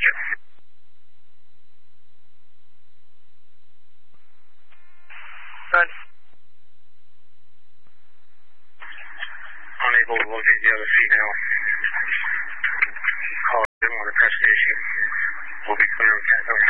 Good. Unable to locate the other female. Call it in on the press station. We'll be clear with that. Over.